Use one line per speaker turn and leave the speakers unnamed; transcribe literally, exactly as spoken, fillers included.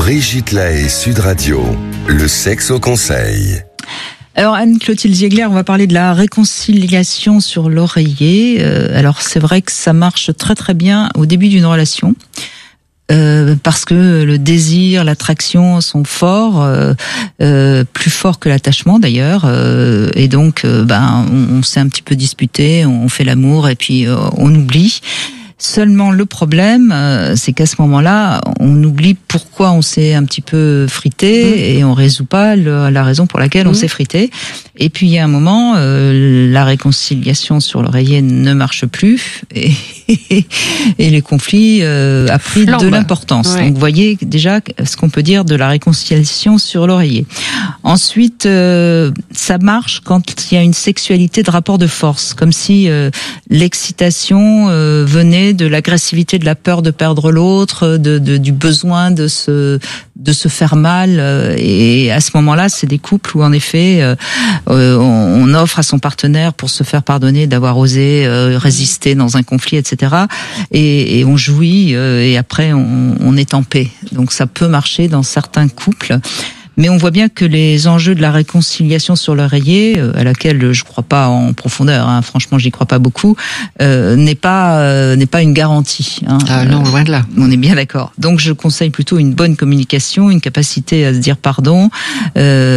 Brigitte Lahaie, Sud Radio, le sexe au conseil.
Alors Anne-Clotilde Ziegler, on va parler de la réconciliation sur l'oreiller. Euh, alors c'est vrai que ça marche très très bien au début d'une relation. Euh, parce que le désir, l'attraction sont forts, euh, euh, plus forts que l'attachement d'ailleurs, euh, et donc euh, ben on, on s'est un petit peu disputé, on fait l'amour et puis euh, on oublie. Seulement le problème, euh, c'est qu'à ce moment-là, on oublie pourquoi on s'est un petit peu frité mmh. et on résout pas le, la raison pour laquelle mmh. on s'est frité. Et puis il y a un moment, euh, la réconciliation sur l'oreiller ne marche plus et, et les conflits euh, a pris Flambe. de l'importance. Ouais. Donc vous voyez déjà ce qu'on peut dire de la réconciliation sur l'oreiller. Ensuite, euh, ça marche quand il y a une sexualité de rapport de force, comme si euh, l'excitation euh, venait de l'agressivité, de la peur de perdre l'autre, de, de du besoin de se de se faire mal. Et à ce moment-là, c'est des couples où en effet, euh, on offre à son partenaire pour se faire pardonner d'avoir osé euh, résister dans un conflit, et cetera. Et, et on jouit euh, et après on, on est en paix. Donc ça peut marcher dans certains couples. Mais on voit bien que les enjeux de la réconciliation sur l'oreiller, euh, à laquelle je crois pas en profondeur, hein, franchement j'y crois pas beaucoup, euh, n'est pas euh, n'est pas une garantie. Hein.
Ah non, loin de là.
On est bien d'accord. Donc je conseille plutôt une bonne communication, une capacité à se dire pardon. Euh,